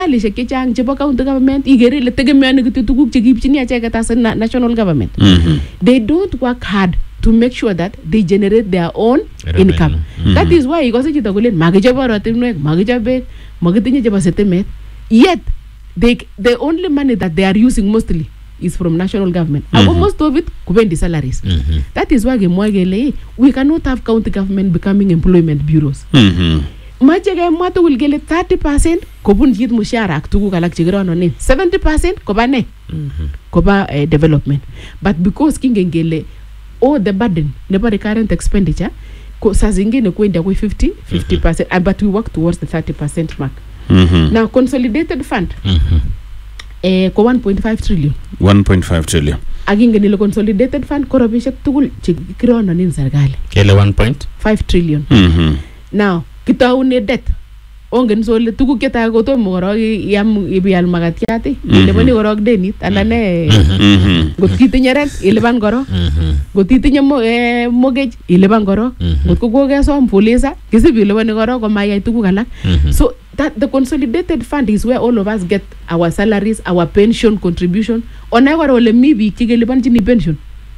sipitalishek chechang chebo county government igere ile tegemeani kityo tuguk chekiipchini acheket as national government. They don't work hard to make sure that they generate their own income. That is why ikose chito kole makichob oratinwek, makichob beek, makitinye chebo sitimet. Yet the only money that they are using mostly is from national government. And most of it kubendi salaries. That is why we cannot have county government becoming employment bureaus. Mache kemwa tugul kele 30% kobun chit mushahara ak tuguk alak chekirononen, 70% koba ne koba development. But because kingen kele the burden nebo recurrent expenditure ko saa zingine kwenda kwa 50%, and but we work towards the 30% mark. Now consolidated fund ko 1.5 trillion. 1.5 trillion. Agingen ile consolidated fund ko rabishek tugul chekirononen serikali. Kele 1.5 trillion. Now kitaune debt ongen sole tuguk chetai kotom korok yam ibial makatiat ilebani korok denit alane got kitinye rent iliban korok got itinye mortgage iliban korok got kokesom polisa kisib ilebani korok komayai tuguk alak. So that the consolidated fund is where all of us get our salaries, our pension contribution. Onai kora ole mi biik chekelibanchini pension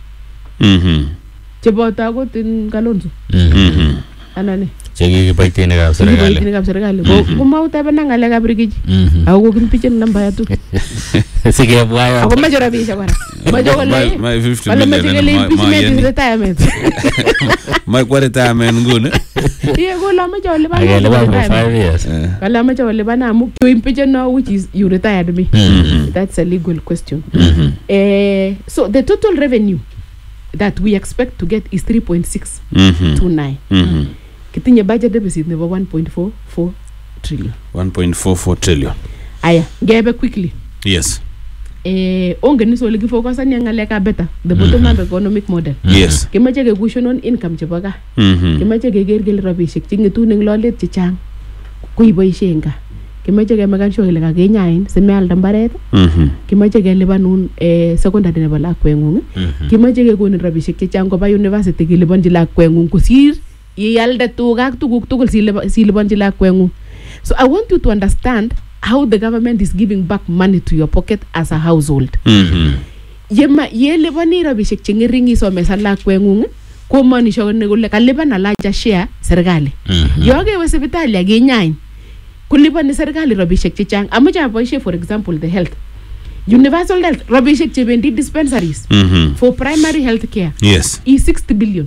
cheboto akot in Kalonzo anane chekikiboitinikab serikali ko mautebena ngalekab rigiji ako kimpichen namba ya tu sikebwayo ako mache rabishek kora mache kole my 50 million retirement my retirement ngune ye kola mache oliban for 5 years kala mache oliban amu kimpichen now which is you retired me. That's a legal question. So the total revenue that we expect to get is 3.629. Kitinye budget deficit nebo 1.44 trillion. 1.44 trillion. Aya, ngebe quickly. Yes. Ongen so legi focus ani ngaleka better the bottom up economic model. Yes. Kimache ke cushion on income chebo ka. Kimache ke ger gel rabishek chingetu ning lolet chechang kuiboisien ka. Kimache ke makan sure le ka kenyain simealda mbaret. Kimache ke libanun secondary nebo lakwengung. Kimache ke konin rabishek chechang koba university kilibanji lakwengung kusir ialde tugak tuguk tugul silibanji lakwengung. So I want you to understand how the government is giving back money to your pocket as a household. Ye libani rabishek chengiringi somesa lakwengung ko manisho ne kole kalibana larger share serikali. Yoge we sipitali agenyain kulibani serikali rabishek chechang. Amoja aboishe for example the health. Universal health rabishek chebendi dispensaries for primary health care. Yes. Is 60 billion.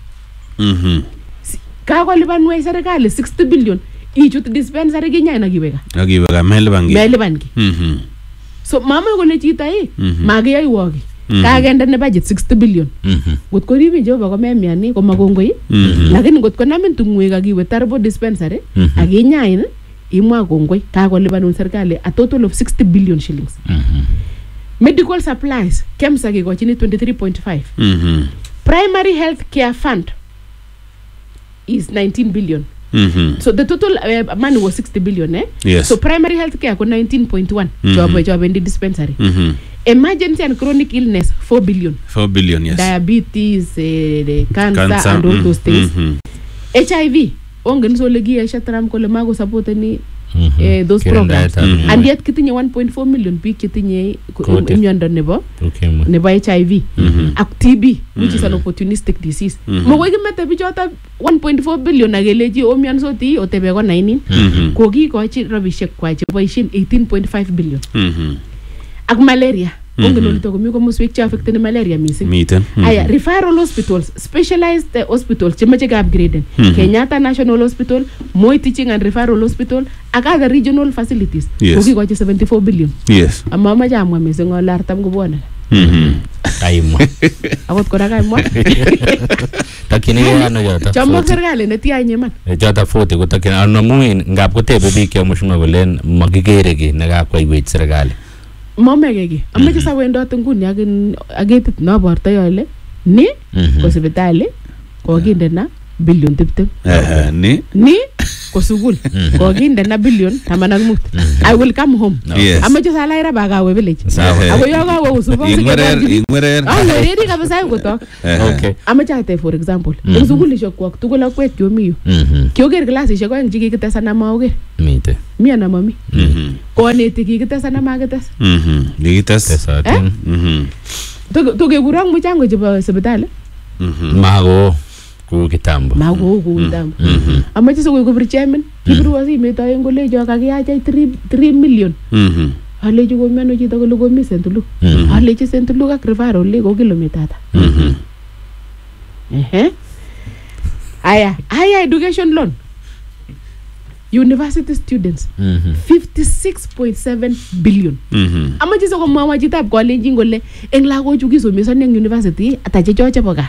Kako libanwe serikali 60 billion. Ichut dispensary kinyai na kiweka melibangi. So mama kole chito makiyai woki kakende ne budget 60 billion. Got ko ribi Jehova ko memiani ko makongoi lakini got ko namin tungwe kakiwe Tarbo dispensary akinyain imwa kongoi kakolibanun serikali a total of 60 billion shillings. Medical supplies KEMSA kikochini 23.5. Primary health care fund is 19 billion. So the total money was 60 billion. Yes. So primary health care ko 19.1 job in the dispensary. Emergency and chronic illness 4 billion. 4 billion, yes. Diabetes, cancer and all those things. HIV ongen so legi shatram ko le mago support ni those programs. And yet kitinye 1.4 million big kitinye imyondo nebo HIV ak TB which is an opportunistic disease. Mo ko kimete bichota 1.4 billion ageleji omyanso ti otebe ko 9 ko kikochi rabishek kwa cheboisien 18.5 billion. Ak malaria ongen olito komi komoswek che affected malaria missing. Aya referral hospitals, specialized hospitals chemache ka upgrade. Kenyatta National Hospital, Moi Teaching and Referral Hospital, ak other regional facilities. Yes. Kokikochi 74 billion. Yes. Amma jamwa missing olar tam ko bwana. Kaimwa. Akot kora kaimwa. Takini ano yota. Chamo serikali netia nyeman. Jota 40 ko takini ano muin ngap ko tebe biik yo mushma kolen magigere ki nakakwaiwech serikali. Momegege amache sa wendot nguni agetit no borto yole ni ko sipitali ko kinde na billion 20 ni ko sugul ko kinde na billion 15. I will come home. Amache sa laira bagawe village ako yoga wo usubo ingwerer ready kabisa ngoto. Okay, amache ate for example sugul ishok kwak tugul akwet yo miyo kyoger class ishok ko ngiki kitesana maoger mite mi ana mami koneti kikites ana makites Likites. Tukekuro mchango chebo sipitali Mago ku kitambo. Mago ku kitambo. Amache sokoi kopir chairman kibirwo simet aeng kolecho kakiyachai 3 million. Alechi komiano chito kole komi St. Luke. Alechi St. Luke ak referral le ko kilomita ata. Aya education loan. University students 56.7 billion. Amache soko mwawa chitab kolenjin kole eng lagochu kisomeson eng university ata chechoche boga.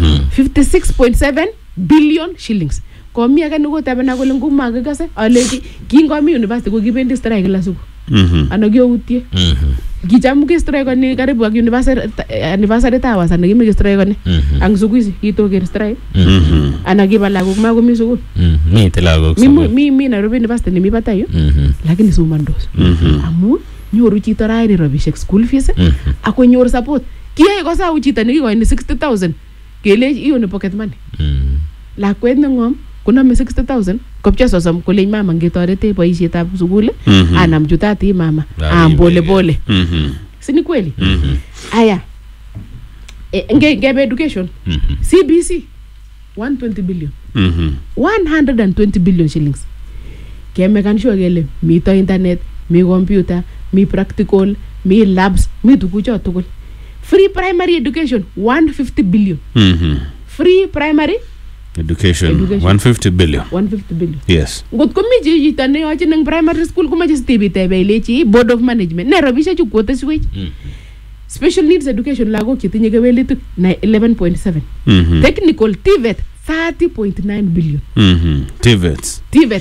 56.7 billion shillings. Komi age nikotebena kole ngumakikase alechi kingomi university ko kibendi strike kila siku. Ano kioutie. Kicham ki strike ni karibu ak anniversary towers ana kimi strike ni. Ang siku hizi kitoker strike. Ana kiba lagok makomi sukul. Mi lagok. Mi Nairobi University ni mi batayo. Lakini somandos. Amu nyoru chito raini robishek school fees ako nyoru support. Kiyae kosa uchito nikikoini 60,000. Kelechi iyo ni pocket money. Lakwet nengom kuname 60,000 kopcha sosom kole mama ngetorete boisietab sukul anam jutati mama pole pole. Sini kweli? Aya. Ngebe education. CBC 120 billion. 120 billion shillings. Kemekan sure kele mito internet, mi computer, mi practical, mi labs, mi tukucho tukul. Free primary education 150 billion. Free primary Education 150 billion. 150 billion. Yes. Ngot komi chito ne yoche nang primary school komache tebe lechi board of management ne robishe chu kote switch. Special needs education lagok chetinye kewelitik na 11.7. Technical TVET 30.9 billion. TVETs.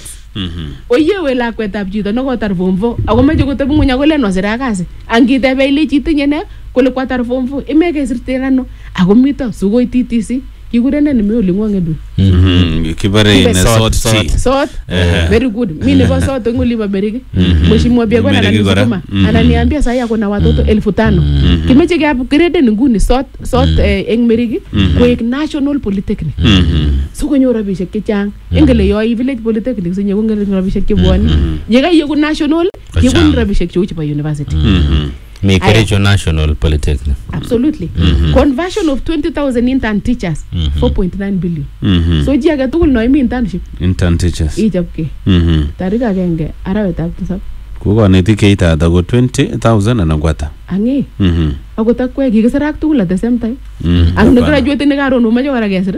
Oyewe lakwetab chito nokotar form 4 ako meche kotebi ng'uny akole nosira kasi. Angitebe lechi itinye ne kole kwatar form 4 imeke sirterano ako mito sukoi TTC kikurene ni me olingwang edu. Kibare na sort. Very good. Mimi nebo sort ngolipa Meriki. Mheshimiwa Biego ananisukuma. Ananiambia sasa yako na watoto 1500. Kimeche kia grade nguni sort eng Meriki koek National Polytechnic. So konyo rabishek chechang. Engele yo village polytechnic sinye kongele rabishek chebwani. Yeka yeku national kibun rabishek chu chebo university. Me Kericho National Polytechnic. Absolutely. Conversion of 20,000 intern teachers 4.9 billion. So ji age tugul no imi internship. Intern teachers. Ichapke. Tarika agenge arawetab tisab. Kokoneti keita atago 20,000 anagwata. Angi. Ako takwe kikisirak tugul at the same time. Ang nag-graduate ni karon umaje wara kesir.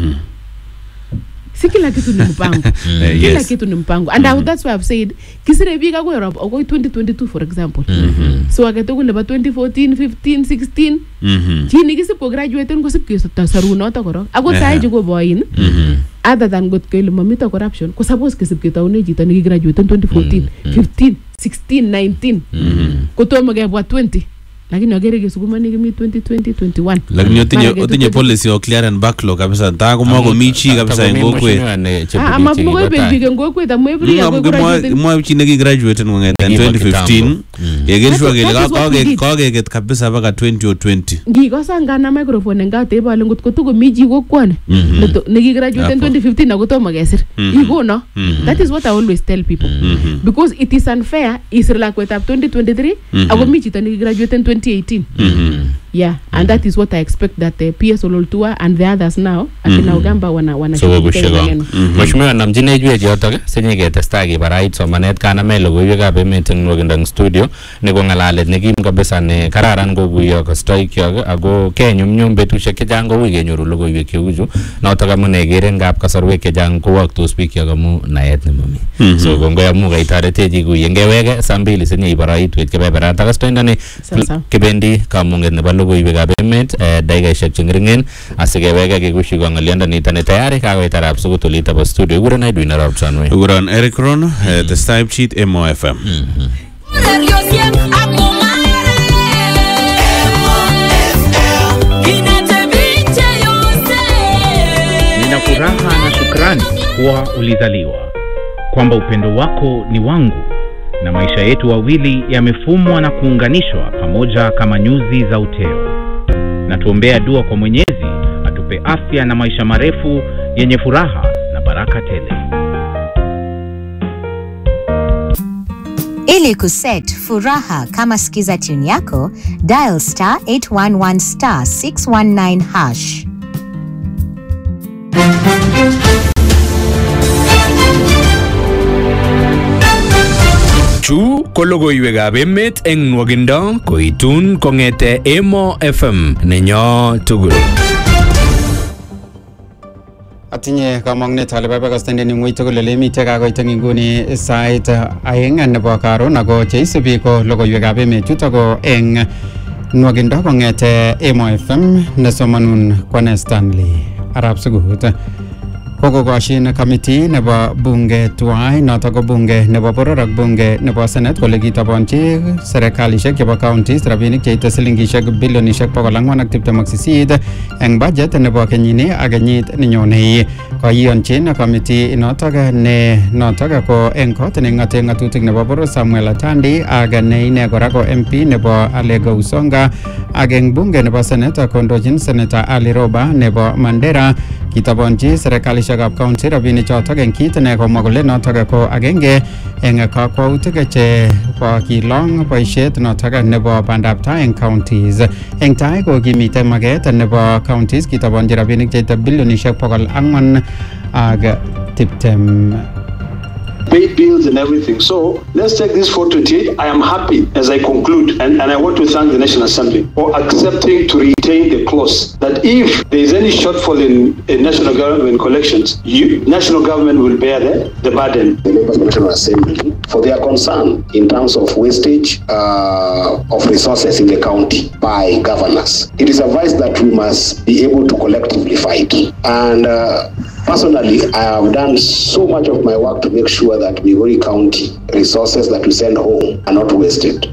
Si kila kitu ni mpango. Kila kitu ni mpango. And that's why I've said kisire biga ko Europe ako 2022 for example. So ageto nebo 2014, 15, 16. Chini kisip ko graduate ko sip kiso tasaruna ta koro. Ako sai ko boyin. Other than got kele mamita corruption ko suppose kisip kitaune chito ni graduate 2014, 15, 16, 19. Ko to magabwa 20. Lakini agere kesugumani kimi 2020 21. Lakini otinye policy o clear and backlog kabisa tako mako michi kabisa ngokwe. Ama mko benjike ngokwe ta mwebri ya graduate. Mwa chine ki graduate ngongeta 2015. Yegerishwa kele kage kabisa baka 2020. Ngikosa ngana microphone ngate bale ngotko tuko michi kokwane. Niki graduate 2015 na kutoma kesir. Ikono. That is what I always tell people. Because it is unfair isirla kweta 2023 ako michi ta niki graduate 2018. Yeah, and that is what I expect that the PS Ololtua and the others now akina Ugamba wana so Mheshimiwa namjine jwe jotoke senyege testagi barait somanet kana melo goyega be meeting nogindang studio nego ngalalet nekim kabisa ne kararan go guyo ko strike yo ago kenyumnyum betushek chechang go wigenyoru logoiwek cheuju noto kamune geren gap kasarwek chechang ko work to speak yo kamu naet nemami so gongoya mu gaitareteji guyengewege sambili senye barait wet kebeberata kastendane kebendi kamunget nebo logoiwekab emet daikaishek chengringen asikewege kekushi ko ng'oliondo nitane tayari kakoitarab sukutulita bo studio iguren aidu inarab chanwe iguren Eric Rono the Stipe Cheat MOFM Nina furaha na shukrani kuwa ulizaliwa, kwamba upendo wako ni wangu na maisha yetu wawili yamefumwa na kuunganishwa pamoja kama nyuzi za uteo. Na tuombea dua kwa Mwenyezi atupe afya na maisha marefu yenye furaha na baraka tele. Ili kuset furaha kama sikiza tune yako, dial star 811 star 619 hash. Chu ko logoiwekab emet eng nwogindo koitun kongete Emo FM nenyo tugul. Atinye kamangnet ale babakastende ni ngui tugul le mite kakoit nguni sait aeng nebo karon ako cheisubi ko logoiwekab emet chuto ko eng nwogindo kongete Emo FM nesomanun Kwane Stanley Arab Sugut. Kokokoshin committee nebo bunge tuai noto ko bunge nebo boror ak bunge nebo senate kole kitobonchi serikalishek chebo counties rabinik cheite silingishek bilionishek 428 eng budget nebo kenyini ak kenyit nenyone. Koiyonchin committee notok ko eng kot neng'ate ng'atutik nebo boror Samuel Atandi ak ne ine kora ko MP nebo Alego Usonga ak eng bunge nebo senate kondochin senator Ali Roba nebo Mandera kitobonchi serikalishek ab county rabinik chotok eng kit ne komwa kole notok ko agenge eng kakwautik che bo kilong boisiet notok nebo bandab tai eng counties. Eng tai ko kimite maget nebo counties kitobonchi rabinik cheite bilionishek 400 ak tiptem. Paid bills and everything. So let's take this 428. I am happy as I conclude, and I want to thank the National Assembly for accepting to retain the clause that if there is any shortfall in national government collections, national government will bear the burden. The members of the National Assembly for their concern in terms of wastage of resources in the county by governors. It is advised that we must be able to collectively fight. And personally, I have done so much of my work to make sure that Migori County resources that we send home are not wasted.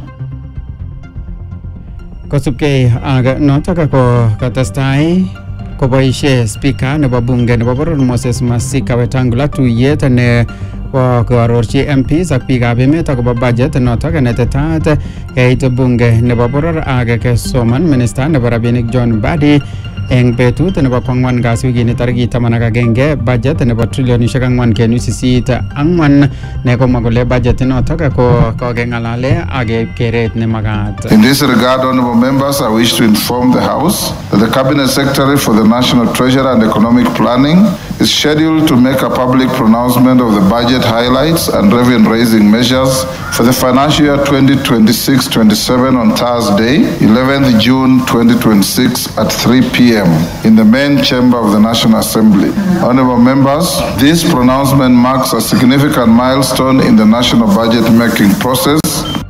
Kosubkei ak notok ko katestai koboishe speaker nebo bunge nebo boror Moses Masika Wetangula tuyet ne koarorchi MPs ak biikab emet akobo budget notok netetat keit bunge nebo boror ak kesoman minister nebo rabinik John Mbadi eng betut nebo kwangwan kasi wikini tarikit 11 budget nebo trilionishek 4.84 ne komwa kole budget notok ko kokeng'alale ak keret nemakat. In this regard, honorable members, I wish to inform the House that the Cabinet Secretary for the National Treasury and Economic Planning is scheduled to make a public pronouncement of the budget highlights and revenue-raising measures for the financial year 2026-27 on Thursday, 11th June 2026 at 3 p.m. in the main chamber of the National Assembly. Honorable members, this pronouncement marks a significant milestone in the national budget-making process.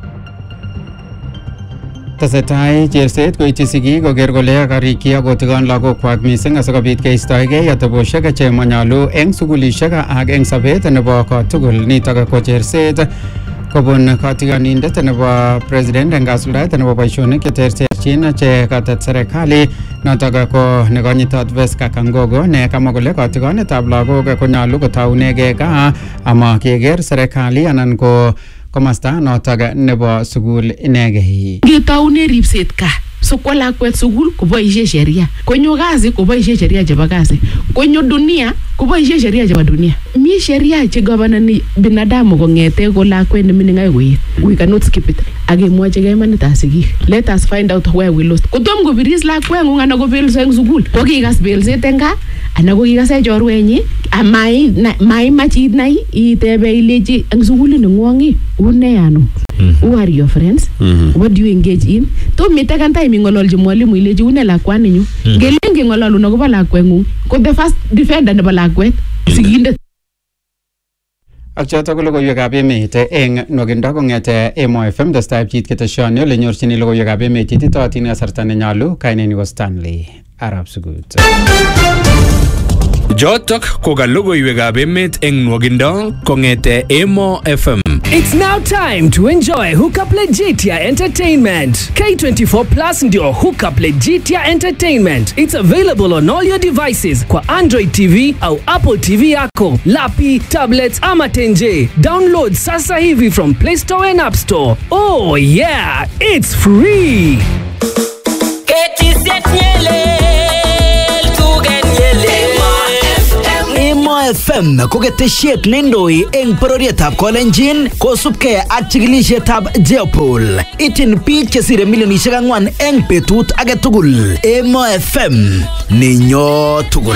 Tesetai cherset koityi sigik koker kole karikyi akotikon lagokwak mising asikobit keistoegei ateboshek che manyalu eng sukulishek ak eng sobet nebo kotugul. Nitok ko cherset kobun katigonindet nebo president eng kasuldaet nebo boisionik cheterterchin che katet serikali notok ko nekonyitot Veska Kangogo ne kamwa kole katigonetab lagok konyalu kotaunegei gaa ama keker serikali anan ko komasta notok nebo sukul inegei. Ngetaune ripset ka so kwa lakwet sukul koboishe sheria, konyo kazi koboishe sheria chebo kazi, konyo dunia koboishe sheria chebo dunia. Mi sheria che governani binadamu kongete ko lakwet ne mining akoi koet. We cannot skip it. Akemwochi kemanitab sigik. Let us find out where we lost. Kotom kobiris lakwet ngung anan kobelso eng sukul, ko kikas belset eng gaa anan ko kikase chorwenyi maimach inai itebe ilechi eng sukulit nengwong une ano. Who are your friends? What do you engage in? To mite kan time ngololji mwalimu ilechi une lakwani nyu. Ngelenge ngololu nakobo lakwengung ko the first defender nebo lakwet sigindet. Ak chotok ko logoiwekab emet eng nwogindo kong'ete Emo FM testai pchit keteshoni ole nyorchini logoiwekab emet ititootin kasarta nenyolu. Kaineni ko Stanley Arab Sugut. Jotok ko ka logoiwekab emet eng nwogindo kongete Emo FM. It's now time to enjoy Hookup Legitia Entertainment. K24 Plus ndio Hookup Legitia Entertainment. It's available on all your devices kwa Android TV au Apple TV yako, lapi, tablets ama tenje. Download sasa hivi from Play Store and App Store. Oh yeah, it's free. Emo FM ko ketesiet neindoi eng bororietab Kolenjin kosubkei ak chikilisietab Jeopol. Ityin biik chesire milionisiek 4 eng betut age tugul. Emo FM ninyo tugul.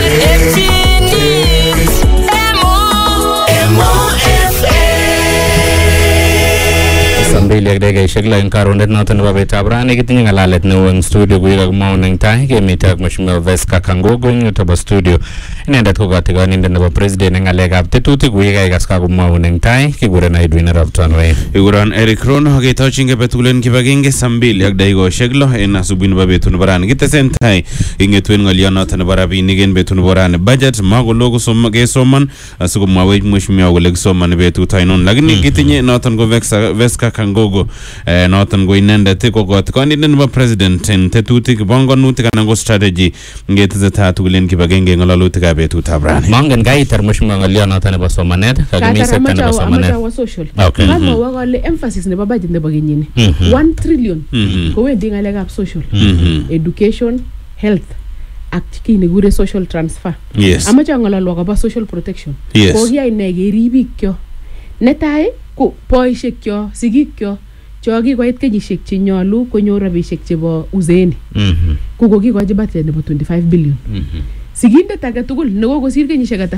Sambili ak dakikaishek lo eng karonet noton nebo betab rani kitinye ngalalet neo eng studio kuye kakimwaun eng tai kemite ak Mheshimiwa Veska Kangogo eng yutobo studio. Inendet ko kotikonindet nebo president eng ngalekab tetutik kuye kaikas kakomwaun eng tai kikuren Edwin Arap Tanway. Ikuron Eric Rono ketochinge betulen kibagenge sambili ak dakikaishek lo en asubuhi nebo betut nebo rani. Kitesen tai ingetuen ng'olio noton nebo rabinik en betut nebo rani. Budget makolo kesoman asikomwawech Mheshimiwa kole kisomani betut ainon. Lakini kitinye noton ko Veska Kangogo noton ko inendet ko kotikonindet nebo president en tetutik bongonutik anan ko strategy ngetesetai tugul en kibagenge ng'ololutikab betutab rani. Mongen kaitar Mheshimiwa ng'olio noton nebo somanet kakimi sekta nebo somanet. Amachawa social. Kamwa kole emphasis nebo budget nebo kenyini 1 trillion kowendi ng'alekab social, education, health ak kii nekure social transfer. Amache ng'ololwa akobo social protection. Kokiyai ne kerib biikyo. Netai ko boisiekyo, sigikyo cho kikoit kenyisiek che nyolu konyor rabisiek chebo uzeeni. Ko kokikochi budget nebo 25 billion. Sigindet age tugul nekokosir kenyisiek ata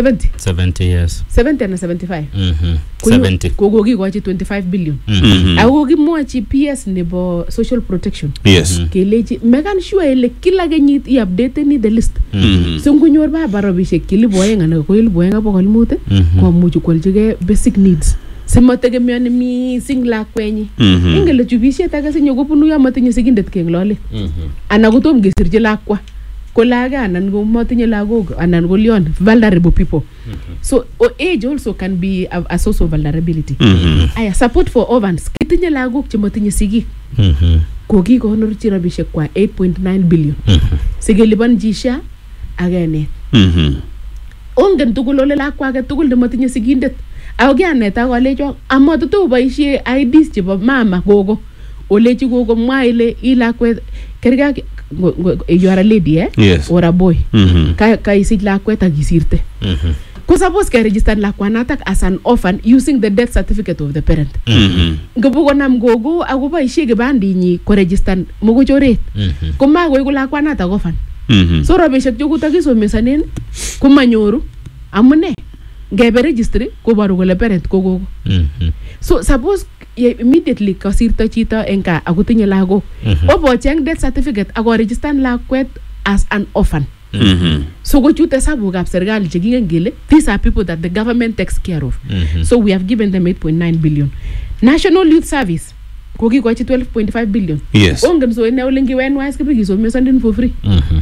70 years 70 na 75 70 ko kokikochi 25 billion. Ako kimwachi PS nebo social protection kelechi mekan sure ile kila kenyit i-updateni the list. So ngonyor baba rabisiek kilipo aeng anan ko 1500 komuch kwalchige basic needs. Simategemeani mising lakwenyi. Ingele chubisiet age sinyo kobunu yo matinye sigindet kenglole. Ana kotom kesirchi lakwa. Kolaga anan ko matinye lagok anan ko lion vulnerable people. So age also can be a source of vulnerability. Aya support for orphans. Kitinye lagok che matinye sigik. Ko kikonorchi rabisiek kwa 8.9 billion. Sigeliban jisha aganet. Ongen tugul ole lakwa age tugul ne matinye sigindet. Ako kianeta kolecho amatutu boisie IDs chebo mama gogo. Olechi gogo mwa ile ilakwet kerga you are a lady or a boy. Ka isich lakwet akisirte. Ko suppose ka register lakwanatak as an orphan using the death certificate of the parent. Ngobo nam gogo ako boisie kibandinyi ko register mogochoret. Ko makoiku lakwanatak orphan. So rabisiek chekutakisomesanen ko manyoru amune ngebe registry koboru kole parent ko gogo. So suppose immediately kasirto chito eng ka akotinye lagok obocheng death certificate ako register lakwet as an orphan. So go chute sabukab serikali chekingen kele these are people that the government takes care of. So we have given them 8.9 billion. National Youth Service kokikochi 12.5 billion. Ongen so ene ole ngiwenwise kibikisomesandin for free.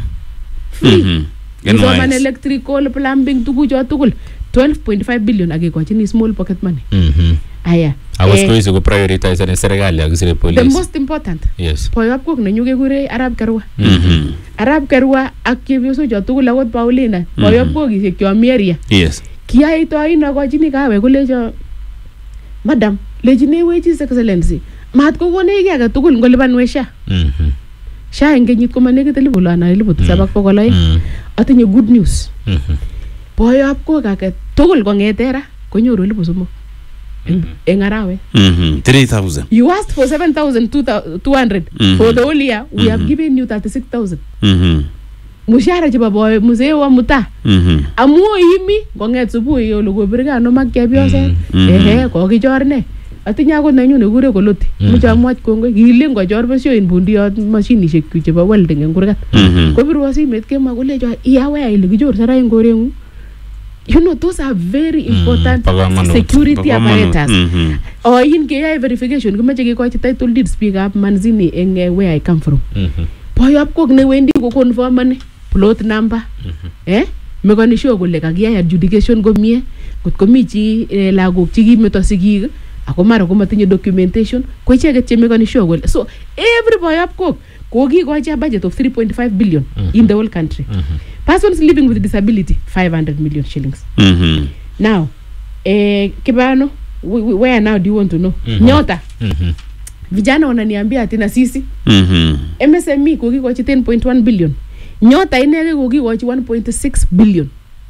Free. Soman electrical, plumbing, tukucho tugul 12.5 billion akikochini small pocket money. Aya. I was going to prioritize in serikali ak police. The most important. Yes. Poyop kok nenyu kekure Arab Karwa. Arab Karwa ak chepyoso cho tugul akot Paulina. Poyop kok isek cho area. Yes. Kiyaito ino kochini kawe kolecho Madam, lechini His Excellency. Mat kokone ki age tugul ngolipanwe SHA. SHA eng kenyit ko manekit 700,000. Atinye good news. Poyop kok age tugul kongete ra konyoru 3,000. En arawe 3,000. You asked for 7,200 for the whole year. We have given you 36,000. Mushara cheba boy mzee wa muta. Amuo imi konget subuhi yo logo birga no makyabiyose. Ko kichorne. Atinya ko nanyu ne kure koloti. Mucha mwach kongwe kilen ko chor besyo in bundiot machinishek ku chebo welding en kurgat. Ko biru asimet ke makolecho iyawe ile kichor sara en korengu. You know, those are very important security apparatus. Or in KI verification, kumache kekochi title deed speak up manzini eng where I come from. Poyop kok ne wendi ko confirm plot number. Mekani sure kole kakiyai adjudication komie. Kot komi chi lagok chi kimeto sigik ako mara ko matinye documentation ko icheket che mekani sure kole. So every poyop kok kokikochi a budget of 3.5 billion in the whole country. Persons living with disability 500 million shillings. Now Kibano, where now do you want to know? Nyota vijana wananiambia ati na sisi MSME kokikochi 10.1 billion. Nyota inege kokikochi 1.6 billion.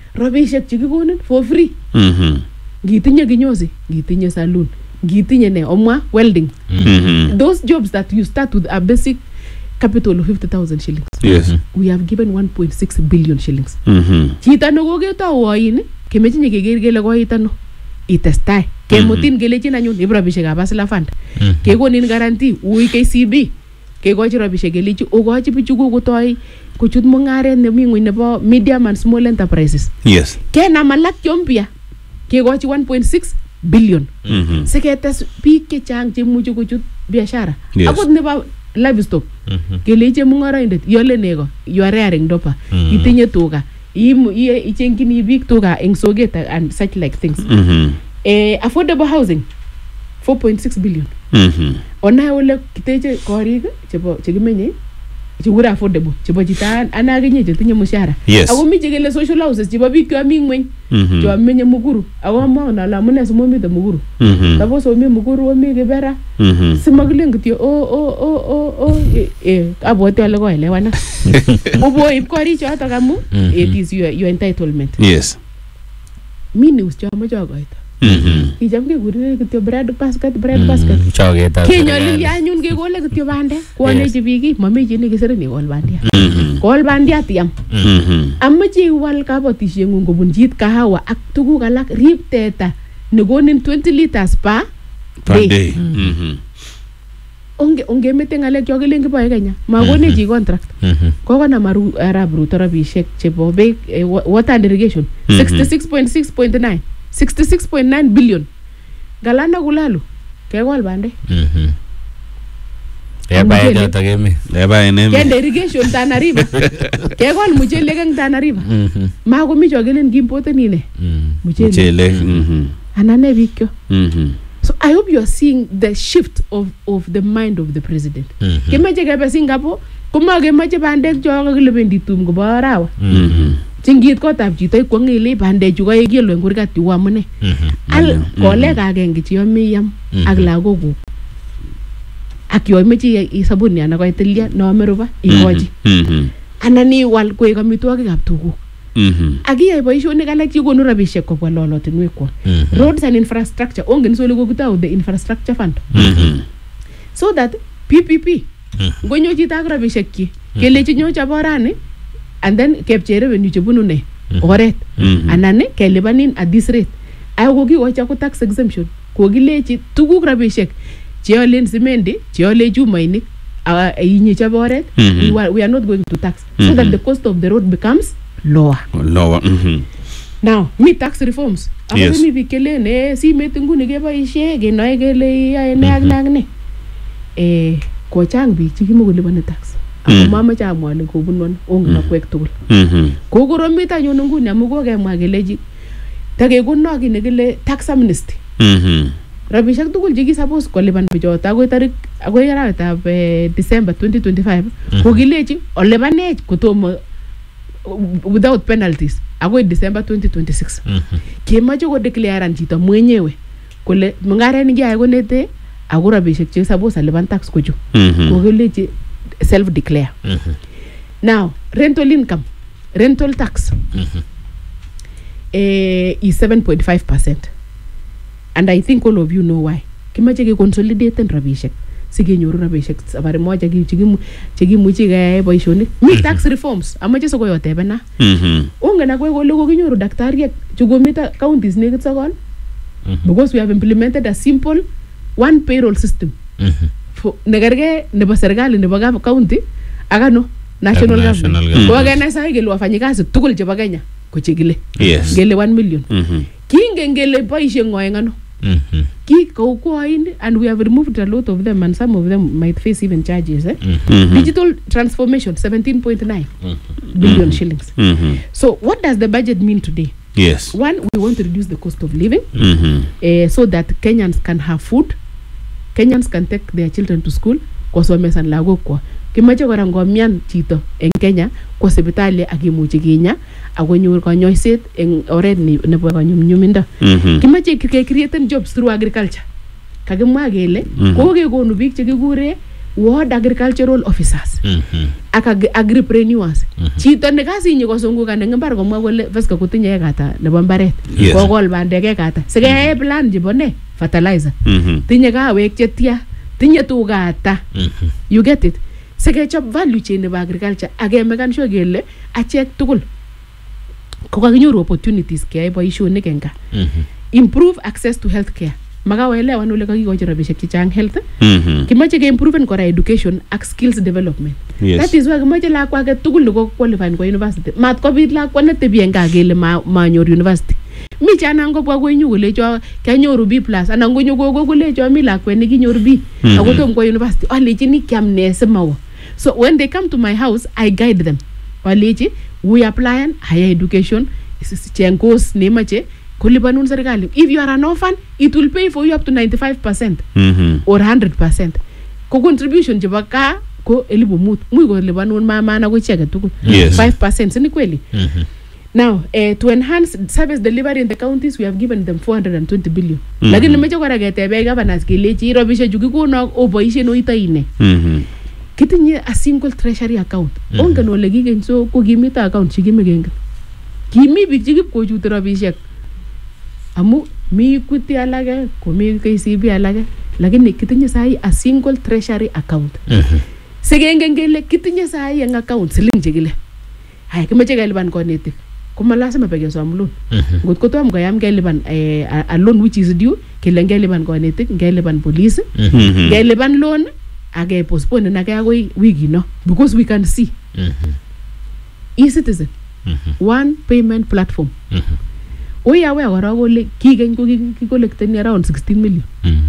Rabishek chekikonin for free. Ngitinye kinyozi, ngitinye saloon, ngitinye ne omwa welding. Those jobs that you start with a basic capital of 50,000 shillings. Yes. We have given 1.6 billion shillings. Chita no gogetau oin kemeche nyekeker kele koitano itestai kemutin kelejin anyun ibu rabishekab Hustler Fund kekonin guarantee ui KCB kekochi rabishek kelechi okochi bichu kokotoi kochut mungaret nemi ngweny nebo medium and small enterprises. Yes. Kenam alak chompia kekochi 1.6 billion. Siketes biik chechang chemuchi kochut biashara. Akot nebo livestock kelechi mungaraindet yole nego you are rearing dopa itinye tuga ichengini biik tuga eng soget and such like things. Affordable housing 4.6 billion. Ona ole kiteche korik chebo chekimenye chekure affordable chebo chito anakinye chetinye mshahara. Ako mi chekele social houses chebo biik chemi ngweny chamenye Mukuru ako maana la amune simomite Mukuru. Suppose omi Mukuru omi Kibera simakilen kityo abwoti ale koelewana. Oboib korik chotok amu it is your entitlement. Yes. Mi news chamache akoito. Icham kekure kityo bread basket. Kenyolili anyun kekole kityo bandek konechi biik mami chi nekiseren ikol bandiat. Kol bandiat yam. Amache iwal kabatisyengung kobun chit kahawa ak tuguk alak rib teta nekonin 20 liters per day. Onge mete ngalek cho kelen kiboe Kenya makone chi contract. Kokonam Arab Ruto rabishek chebo beek water and irrigation 66.9 billion. Galana kulalu kekol bandek. Kende irrigation Tana River. Kekol muchelek eng Tana River. Makomi cho kelen kimpoten ine. Muchelek. Anane biik kyo. So I hope you are seeing the shift of the mind of the president. Kemeche kebe Singapore komakemeche bandek cho kakilebendi tum kobo arawa. Chingit kotab chito ikwangile bandechu koekelo eng kurgat yu amune. Al kolek agenge che yomi yam ak lagokuk. Ak yo imeche isabuni ana koitilia no meruba ikochi. Anan iwal koek amitwogikab tuguk. Akiyai boisionik alak chekonu rabishek kobwa lolotinwekwok. Roads and infrastructure ongen sole kokitau the infrastructure fund. So that PPP ngonyo chito ak rabishek chi kelechi nyo chop orani and then kepche revenue chebunu ne oret anan kelipanin at this rate. Ayo kokikochi ko tax exemption kokilechi tuguk rabishek cheolen simendi cheole chumainik inye chop oret we are not going to tax so that the cost of the road becomes lower. Now, me tax reforms. Yes. Mi bikele ne si metinguni keboishe kenoe kele yae ne ak ne. Kochang biik chekimokolipan tax. Ako mamache amwa ale kobunwan ongen akwek tugul. Kokoromit anyun nguni amu kokemwa kelechi takekono ki nekile tax amnesty. Rabishek tugul cheki suppose kolipan bichoto akoi arawetab December 2025 kokilechi olipanech kotomo without penalties akoi December 2026. Kemoche ko declarean chito mwenyewe kole mungaret nekiyai konete ako rabishek che suppose alipan tax kochu. Kokilechi self declare. Now, rental income, rental tax is 7.5%. And I think all of you know why. Kimache ke consolidate rabishek sikenyoru rabishek sabari moja chekimuchi keyai boisionik. Mi tax reforms amache sokoyotebena. Ongen akwe kole kokinyoru daktariek chukomita counties nekit 9 because we have implemented a simple one payroll system. Nekerge nebo serikali nebo county akano national government. Kwa gana sai kele wafanyikazi tugul chebo Kenya kochekile. Ngele 1 million. Kinge ngele boisie ngoengano. Ki kokoin and we have removed a lot of them and some of them might face even charges. Digital transformation 17.9 billion shillings. So what does the budget mean today? Yes. One, we want to reduce the cost of living so that Kenyans can have food. Kenyans can take their children to school kosomesan lagok kwa. Kimache kora ngomian chito eng Kenya kwa sipitali akimuchi kinya akonyor kanyoiset eng oret nebo kanyumnyumindo. Kimache ke create jobs through agriculture. Kakimwa kele kokekonu biik chekikure ward agricultural officers ak agripreneurs chito ne kasinyi kosungukane eng mbar komwa kole Vesca kotinye ekata nebo mbaret kokol bandek ekata sikeyai plan chebo ne fertilizer tinye kawek chetia tinye tuga ata you get it sikechop value chain nebo agriculture akemekan sure kele achek tugul kokakinyoru opportunities keyai boisionik eng gaa improve access to health care makawaelewan ole kakikochi rabishek chechang health kimache ke improve kora education ak skills development that is why kimache lakwa age tugul ko qualify kwa university mat kobit lakwa netebi eng gaa kele manyor university mi chana ngobwa kwenyu kolecho kanyoru B+ anan konyo gogo kolecho mi lakwa nekinyor B ako tom kwa university alechini kiam ne semawo so when they come to my house I guide them alechi we apply higher education chenkos nemache kulipanun serikali. If you are an orphan, it will pay for you up to 95% or 100%. Ko contribution chebo ka ko 1500 muy ko lipanun mama na ko cheke tuku 5% sini kweli. Now to enhance service delivery in the counties we have given them 420 billion. Lakini meche kora ketebe governors kelechi robishe jukikono oboishe no itaine. Kitinye a single treasury account. Ongen ole kigen so ko kimita account chikimegen. Kimi bik chikip ko chute robishek. Amu mi Equity alage ko mi KCB alage lakini kitinye sai a single treasury account sigengen kele kitinye sai eng account siling chekile hay kimeche kelipan konetik kuma lazima bekesom loan ngot ko tom koyam kelipan a loan which is due kele ngelipan konetik ngelipan police ngelipan loan age postpone na kaya wiki no because we can see e-citizen one payment platform we are aware kole kigen ko collecting around 60 million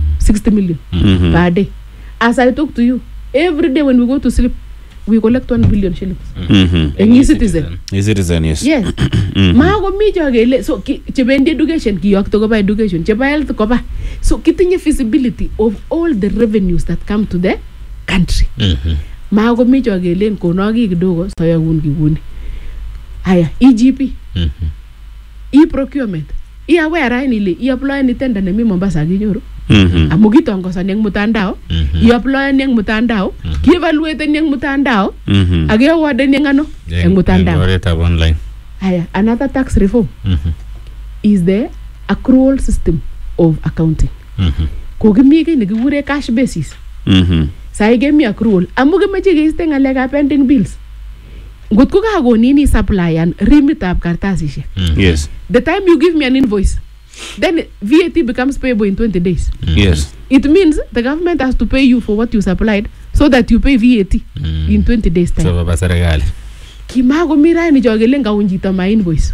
per day. As I talk to you every day when we go to sleep we collect 1 billion shillings and e-citizen yes ma ko mi jogele so chebendi education kiyokto ko ba education cheba health ko ba so kitinye feasibility of all the revenues that come to the country ma ko mi jogele kono ki kidogo soyagun kiguni haya EGP e-procurement aware ile i-apply ni tender nemi Mombasa kinyoru amu kitongosan eng mutandao i-apply eng mutandao ki-evaluate eng mutandao age award eng ano eng mutandao online. Haya another tax reform is the accrual system of accounting ko kimi ki nekikure cash basis sai kemi accrual amu kimeche keiste ngalekab pending bills ngot ko kakonini supply and remit ab kartasishek yes the time you give me an invoice then VAT becomes payable in 20 days yes it means the government has to pay you for what you supplied so that you pay VAT in 20 days time so baba serikali kimago mira ni jogele ngaunjita my invoice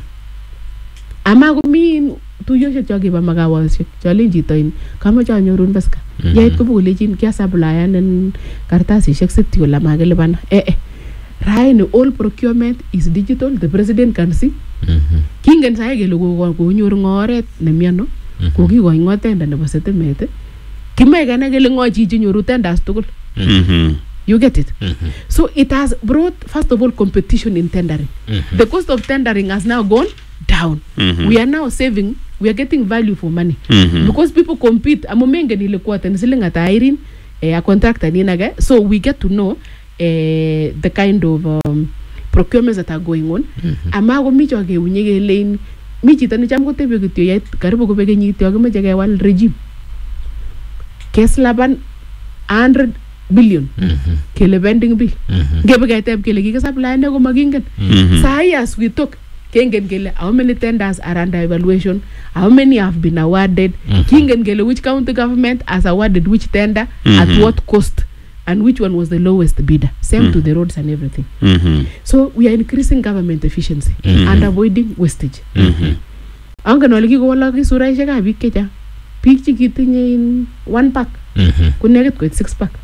ama ko mi tuyoshek choge ba magawashek challenge to in kama chanyorun Vesca yait ko bukulejin kia supply and kartasishek sitio la mageliban right all procurement is digital the president can see kingen sai kele ko nyor ngoret nemiano ko kikoy ngotenda nebo settlement kimai kana kele ngo chichi nyoru tenders tugul you get it so it has brought first of all competition in tendering the cost of tendering has now gone down we are now saving we are getting value for money because people compete amomengen ile kwata nisilinga tairin a contractor ninaga so we get to know the kind of procurements that are going on ama ko mi choge unye kelein mi chito ne cham kotebe kityo yait karibu ko bekenyit yo kemeche kewal regime keslaban 100 billion kele pending bill ngebe keteb kele kikesupply ne ko makingen sai as we talk kengen kele how many tenders are under evaluation how many have been awarded kingen kele which county government has awarded which tender at what cost and which one was the lowest bidder same to the roads and everything so we are increasing government efficiency and avoiding wastage angen ole kikola ki suraishek ab bik kecha bik chikitinye in 1 pack kunekit ko 6 pack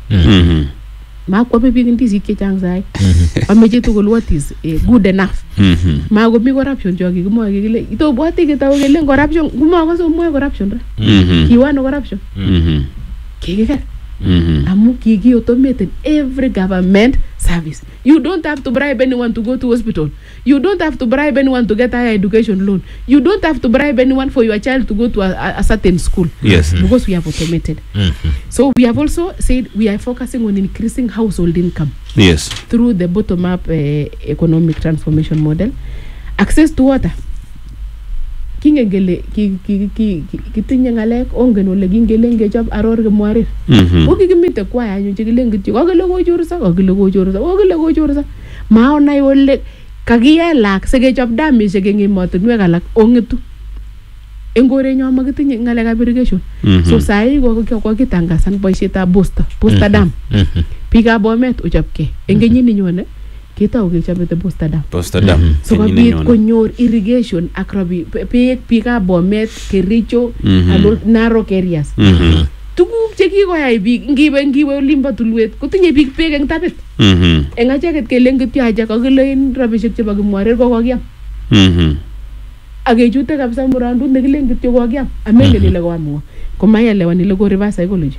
ma ko be bik ndisi kechang sai ameche tugul what is good enough ma ko mi corruption jogi kimoe kile ito bwati kitaw kele corruption kuma ko so moe corruption ra kiwano corruption kikiker amu kiki automate every government service. You don't have to bribe anyone to go to hospital. You don't have to bribe anyone to get higher education loan. You don't have to bribe anyone for your child to go to a certain school. Yes. Because we have automated. So we have also said we are focusing on increasing household income. Yes. Through the bottom-up economic transformation model. Access to water. Kingengele kitinye ngalek ongen ole kingele ngechop aror kemwarir. Kokikimite kwaya anyun chekileng kityo kokile kochorsa maonai ole kakiyelak sikechop damishek eng emotinwek alak ongetu eng korenyo makitinye ngalekab irrigation. So sai kokitangasan boisietab booster dam. Biikab Bomet ochopke eng kenyini nyone kitau kechope booster dam. So kabit konyor irrigation ak beek biikab Bomet, Kericho and Narok areas. Tuguk chekikoyai biik ngiwe olimbo tulwet kotinye biik beek eng tapit. Eng acheket keleng kityo aja kakilein rabishek chebo kimwarer kokokiam. Akechute kabisa murandut nekileng kityo kokiam. Amengen ile koamwa. Komaelewan ile ko reverse psychology.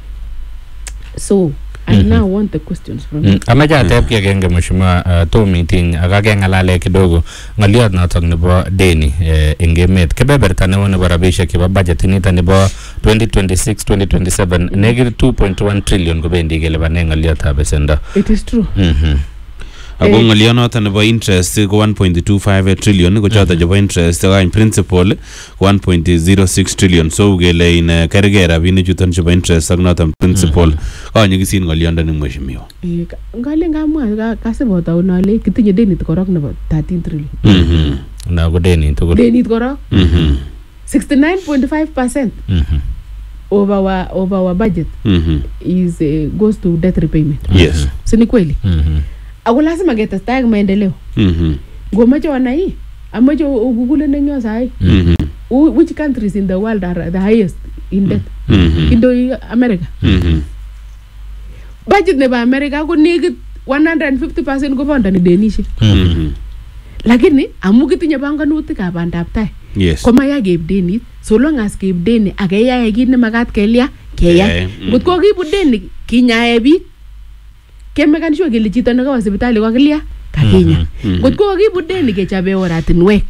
So I now want the questions from you. Amache ateb ki agenge mheshimiwa to meeting akakengalale kidogo ngaliot notok nebo deni eng emet kebeberta neo nebo rabishek chebo budget nito nebo 2026-2027 negit 2.1 trillion kobendi kelipane ngaliotab besendo. It is true. Ako ngaliot noton nebo interest ko 1.25 trillion ko choto chebo interest ko in principle 1.06 trillion. So ugele in kerge rabinik chuton chebo interest ak noton principle kanyigisin ngalionda ni mheshimiwa. Ngale ngamwa kasibota unale kitinye denit korok nebo 13 trillion. Na ko denit tugul. Denit korok 69.5% over our budget is goes to debt repayment. Yes. Sini kweli. Ako lazima getestai maendeleo. Ngomacho wanai amacho ugugule nenyo sai. Which countries in the world are the highest in debt? Indo America. Budget nebo America ko negit 150% ko bondani denishek. Lakini amu kitinye banganutikab bandab tai. Yes. Komaya keib denit, so long as keib deni akeyae kit nemakat kelia keyai. Ngotko kiibu deni kinyae biik kemekan sure kele chito nekawa hospitali kakilia kakinya. Ngotko kiibu deni kechobe oratinwek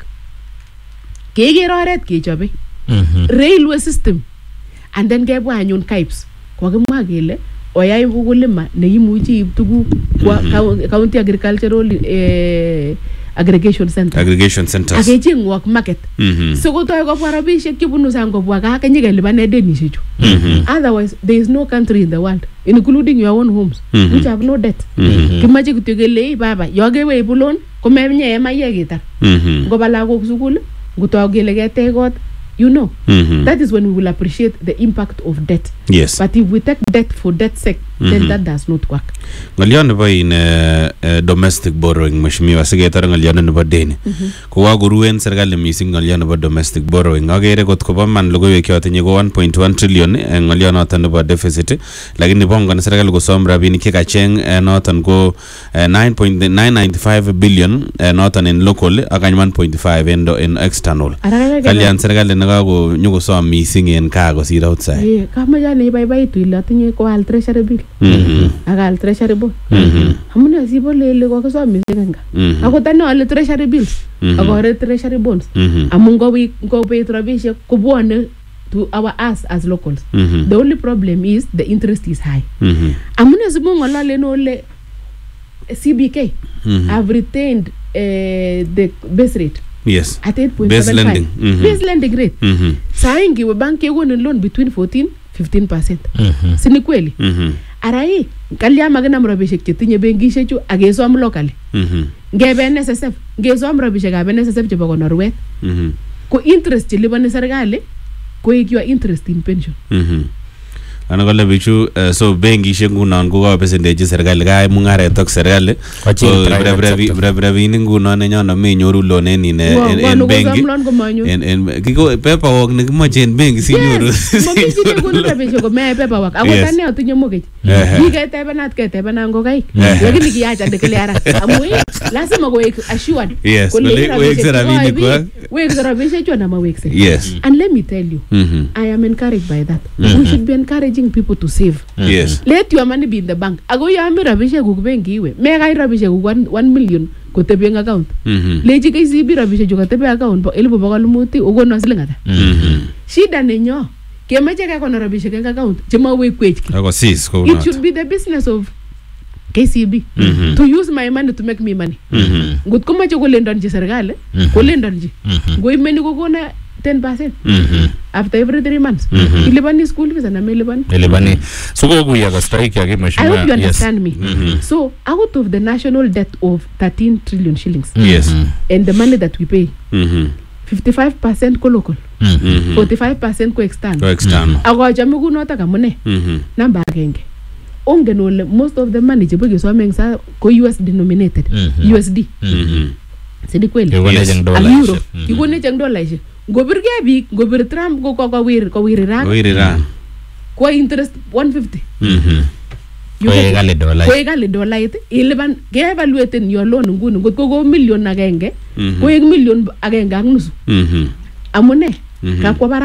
keker oret kechobe railway system and then kebwa anyun KIPES kokimwa kele oyai ukulima neimuchi iib tuguk county agricultural aggregation centers akecheng work market so kotoi kobwa rabishek chebunu sang kobwa kaa kenyikelipane denishek chu. Otherwise there is no country in the world including your own homes which have no debt. Kimache kityo kele baba yokewe ibu loan komenye emaye ketar ngoba lagok sukul ngotoi kele ketech kot you know that is when we will appreciate the impact of debt. Yes. But if we take debt for debt's sake then that does not work. Ngalion nebo in domestic borrowing mheshimiwa sigetar ngalion nebo deni ko waguruen serikali missing ngalion nebo domestic borrowing agere kot kobo man logoiwek yotinye ko 1.1 trillion ngalion noton nebo deficit lakini bongoni serikali kosom rabinik chekacheng noton ko 9.995 billion noton in local ak 1.5 in external. Kalian serikali nakago nyukosom missing en kaa kosir outside. Kama jana ibaibaitu ile atinye ko al treasury bill. Akal treasury bond. Amune sibole kokosom missing nga. Ako tani ale treasury bills. Akore treasury bonds. Amun ngobet rabishek kubwane to our us as locals. The only problem is the interest is high. Amune sibu ngolale no le CBK have retained the base rate. Yes. At 8.75. Base lending. Base lending rate. Saingi we bank yegone loan between 14-15%. Sini kweli. Arai kalya magana mrabishek chetinye bengishek chu agesom locally. Ngebe NSSF, ngesom rabishek ab NSSF chebo konorwet. Ko interest chilibani serikali ko your interest in pension. Ana kole bichu so bengishek ngunon ko kabesendeji serikali kai mungaret ak serikali brevi ngunon nenyono menyoru loan en benki en kiko paperwork nekimoche en benki sinyoru mokichine kono rabishek ko me paperwork ako tane atinye mortgage ketebenat ngokai lakini kiacha declare amu lazima go assured kole wekse rabinik kwa wekse rabishek chu na mawekse. Yes. And let me tell you I am encouraged by that. We should be encouraging encouraging people to save. Yes. Let your money be in the bank. Ago ya mi rabishe kuk benki iwe. Mega rabishe kuk 1 million kotebi eng account. Leji KCB rabishe kuk kotebi account po 1500 ugono siling ata. Shida nenyo kemeche kekonor rabishe eng account chema wekwech. Ako sis ko It should be the business of KCB to use my money to make me money. Ngot komache kolendonji serikali, kolendonji. Ngo imeni kokona 10% after every 3 months. Ilibani school fees na melibani. Ilibani. So kuya ka strike yake mheshimiwa. I hope you understand me. So out of the national debt of 13 trillion shillings. Yes. And the money that we pay. 55% ko local. 45% ko external. Ko external. Ako jamu kunota kamune. Namba agenge. Ongen ole most of the money chebo kisomeng sa ko US denominated. USD. Sidi kweli. Euro. Kikone jeng dola ishe. Ngobir ke bi, ngobir Trump ko wiriran. Wiriran. Ko interest 150. Ko egale dola. Ko egale dola ite. Iliban ke evaluate your loan nguni ngot ko million agenge. Ko ek million agenge ak nusu. Amune. Ka kwa